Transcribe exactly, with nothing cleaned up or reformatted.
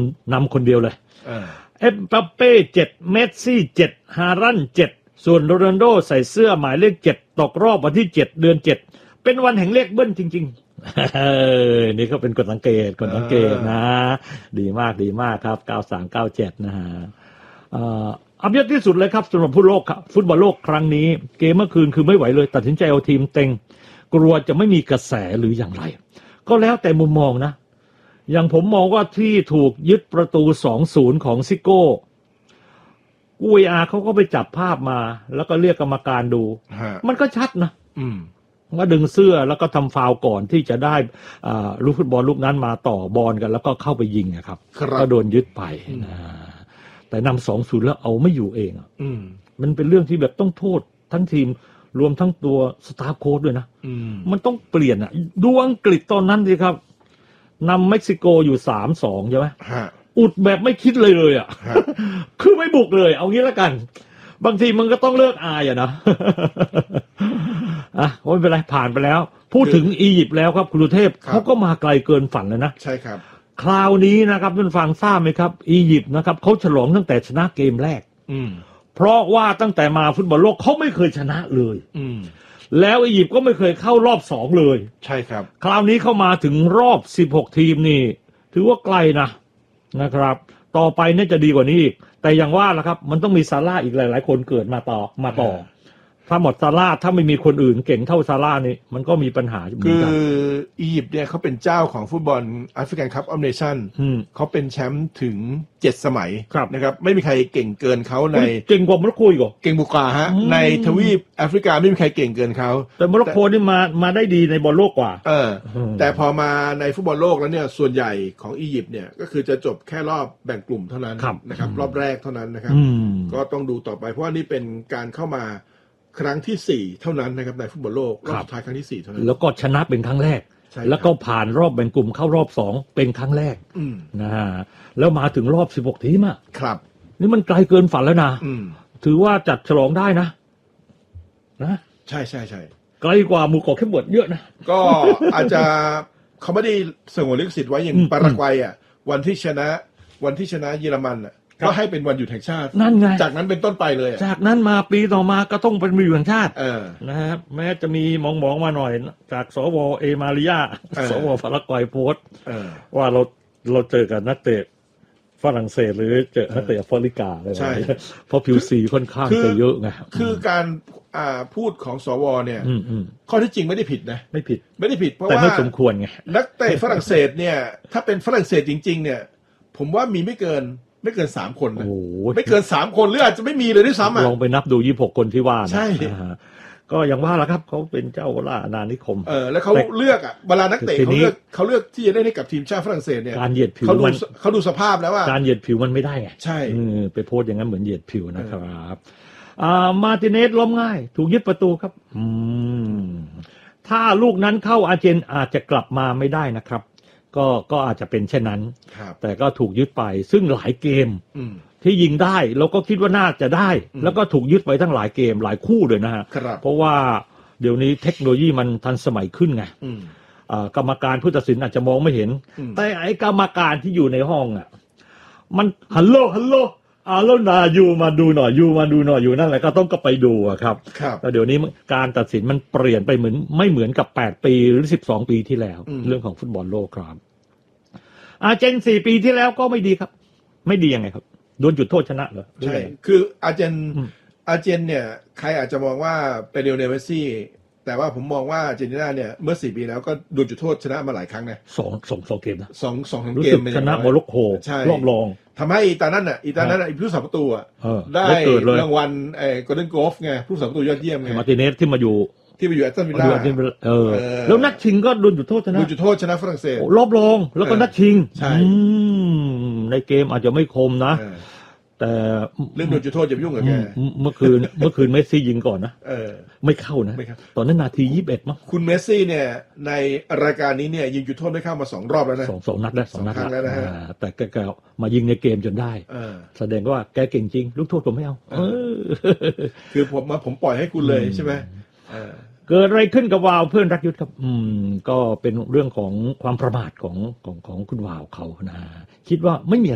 นำคนเดียวเลยเอ็มบัปเป้เจ็ดเมสซี่เจ็ดฮาลันด์เจ็ดส่วนโรนัลโดใส่เสื้อหมายเลขเจ็ดตกรอบวันที่เจ็ดเดือนเจ็ดเป็นวันแห่งเลขเบิ้ลจริงๆเออนี่ก็เป็นกฎสังเกตกฎสังเกตนะดีมากดีมากครับเก้าสาม เก้าเจ็ดนะฮะเอ่ออัพยอดที่สุดเลยครับสำหรับฟุตบอลโลกฟุตบอลโลกครั้งนี้เกมเมื่อคืนคือไม่ไหวเลยตัดสินใจเอาทีมเต็งกลัวจะไม่มีกระแสหรืออย่างไรก็แล้วแต่มุมมองนะอย่างผมมองว่าที่ถูกยึดประตู สองศูนย์ ของซิโก้กู วี อาร์ เขาก็ไปจับภาพมาแล้วก็เรียกกรรมการดูมันก็ชัดนะว่าดึงเสื้อแล้วก็ทำฟาวล์ก่อนที่จะได้ลูกฟุตบอลลูกนั้นมาต่อบอลกันแล้วก็เข้าไปยิงนะครับก็โดนยึดไปนะแต่นำ สองศูนย์ แล้วเอาไม่อยู่เองมันเป็นเรื่องที่แบบต้องโทษทั้งทีมรวมทั้งตัวสตาฟโค้ชด้วยนะมันต้องเปลี่ยนอ่ะดูอังกฤษตอนนั้นสิครับนำเม็กซิโกอยู่ สามสอง ใช่ไหมอุดแบบไม่คิดเลยเลยอ่ะคือไม่บุกเลยเอางี้ละกันบางทีมันก็ต้องเลิกอายอ่ะนะอ่ะไม่เป็นไรผ่านไปแล้วพูดถึงอียิปต์แล้วครับคุณเทพเขาก็มาไกลเกินฝันเลยนะใช่ครับคราวนี้นะครับท่านฟังทราบไหมครับอียิปต์นะครับเขาฉลองตั้งแต่ชนะเกมแรกเพราะว่าตั้งแต่มาฟุตบอลโลกเขาไม่เคยชนะเลยแล้วอียิปต์ก็ไม่เคยเข้ารอบสองเลยใช่ครับคราวนี้เข้ามาถึงรอบสิบหกทีมนี่ถือว่าไกลนะนะครับต่อไปน่าจะดีกว่านี้อีกแต่อย่างว่าล่ะครับมันต้องมีซาร่าอีกหลายๆคนเกิดมาต่อมาต่อถ้าหมดซาร่าถ้าไม่มีคนอื่นเก่งเท่าซาร่านี่มันก็มีปัญหาเหมือนกันคืออียิปต์เนี่ยเขาเป็นเจ้าของฟุตบอลแอฟริกันคัพออฟเนชั่นเขาเป็นแชมป์ถึงเจ็ดสมัยนะครับไม่มีใครเก่งเกินเขาในเก่งกว่าโมร็อกโกอีกเหรอเก่งบุกาฮะในทวีปแอฟริกาไม่มีใครเก่งเกินเขาแต่โมร็อกโกนี่มามาได้ดีในบอลโลกกว่าเออแต่พอมาในฟุตบอลโลกแล้วเนี่ยส่วนใหญ่ของอียิปต์เนี่ยก็คือจะจบแค่รอบแบ่งกลุ่มเท่านั้นนะครับรอบแรกเท่านั้นนะครับก็ต้องดูต่อไปเพราะว่านี่เป็นการเข้ามาครั้งที่สี่เท่านั้นนะครับในฟุตบอลโลกรอบสุดท้ายครั้งที่สี่เท่านั้นแล้วก็ชนะเป็นครั้งแรกแล้วก็ผ่านรอบแบ่งกลุ่มเข้ารอบสองเป็นครั้งแรกนะฮะแล้วมาถึงรอบสิบหกทีมอ่ะครับนี่มันไกลเกินฝันแล้วนะถือว่าจัดฉลองได้นะนะใช่ใช่ใช่ไกลกว่าหมู่เกาะแคปเวิร์ดเยอะนะก็อาจจะเขาไม่ได้สงวนลิขสิทธิ์ไว้อย่างปารากวัยอ่ะวันที่ชนะวันที่ชนะเยอรมันอ่ะก็ให้เป็นวันหยุดแห่งชาตินั่นไงจากนั้นเป็นต้นไปเลยจากนั้นมาปีต่อมาก็ต้องเป็นวันหยุดแห่งชาตินะครับแม้จะมีมองมองมาหน่อยจากสวเอมาริยาสวพารากวัยโพสต์ว่าเราเราเจอกับนักเตะฝรั่งเศสหรือเจอนักเตะแอฟริกาอะไรแบบนี้เพราะผิวสีค่อนข้างจะเยอะไงคือการพูดของสวเนี่ยข้อที่จริงไม่ได้ผิดนะไม่ผิดไม่ได้ผิดเพราะว่าแต่ไม่สมควรไงนักเตะฝรั่งเศสเนี่ยถ้าเป็นฝรั่งเศสจริงๆเนี่ยผมว่ามีไม่เกินไม่เกินสามคนนะไม่เกินสามคนหรืออาจจะไม่มีเลยด้วยซ้ำอ่ะลองไปนับดูยี่สิบหกคนที่ว่านะใช่ก็อย่างว่าละครับเขาเป็นเจ้าล่าอาณานิคมเออแล้วเขาเลือกอ่ะเวลานักเตะเขาเลือกเขาเลือกที่จะได้ให้กับทีมชาติฝรั่งเศสเนี่ยการเหยียดผิวมันเขาดูสภาพแล้วว่าการเหยียดผิวมันไม่ได้ไงใช่ไปโพสอย่างนั้นเหมือนเหยียดผิวนะครับอ่ามาร์ติเนสล้มง่ายถูกยึดประตูครับอืมถ้าลูกนั้นเข้าอาร์เจนอาจจะกลับมาไม่ได้นะครับก็ก็อาจจะเป็นเช่นนั้นแต่ก็ถูกยึดไปซึ่งหลายเกมที่ยิงได้เราก็คิดว่าน่าจะได้แล้วก็ถูกยึดไปทั้งหลายเกมหลายคู่เลยนะฮะเพราะว่าเดี๋ยวนี้เทคโนโลยีมันทันสมัยขึ้นไงกรรมการผู้ตัดสินอาจจะมองไม่เห็นแต่ไอ้กรรมการที่อยู่ในห้องอ่ะมันฮัลโหลฮัลโหลอ่าแล้วนายูมาดูหน่อยยูมาดูหน่อยอยู่นั่นแหละก็ต้องก็ไปดูอะครับแล้วเดี๋ยวนี้การตัดสินมันเปลี่ยนไปเหมือนไม่เหมือนกับแปดปีหรือสิบสองปีที่แล้วเรื่องของฟุตบอลโลกครับอาร์เจนสี่ปีที่แล้วก็ไม่ดีครับไม่ดียังไงครับโดนจุดโทษชนะเหรอใช่คืออาร์เจนอาร์เจนเนี่ยใครอาจจะมองว่าเป็นเลโอเนล เมสซี่แต่ว่าผมมองว่าอาร์เจนตินาเนี่ยเมื่อสี่ปีแล้วก็โดนจุดโทษชนะมาหลายครั้งนะสองสองสองเกมนะสองสองเกมชนะโมร็อกโกรอบรองทำให้อีตานั่นอ่ะอีตานั่นอีผู้สาประตูอ่ะได้รางวัลไอ้โกลเด้นโกลฟไงผู้สาประตูยอดเยี่ยมไงมาร์ติเนสที่มาอยู่ที่ไปอยู่แอสตันวิลล่าเออแล้วนัดชิงก็โดนจุดโทษชนะโดนจุดโทษชนะฝรั่งเศสรอบรองแล้วก็นัดชิงใช่ในเกมอาจจะไม่คมนะแต่เรื่องโดนจุดโทษอย่ายุ่งกับแกเมื่อคืนเมื่อคืนเมสซี่ยิงก่อนนะเออไม่เข้านะตอนนั้นนาทียี่สิบเอ็ดมั้งคุณเมสซี่เนี่ยในรายการนี้เนี่ยยิงจุดโทษไม่เข้ามาสองรอบแล้วนะสองสองนัดแล้วสองนัดแล้วนะฮะแต่แกมายิงในเกมจนได้แสดงว่าแกเก่งจริงลูกโทษผมไม่เอาคือผมมาผมปล่อยให้คุณเลยใช่ไหมเกิดอะไรขึ้นกับวาวเพื่อนรักยุทธครับอืมก็เป็นเรื่องของความประมาทของของของคุณวาวเขานะคิดว่าไม่มี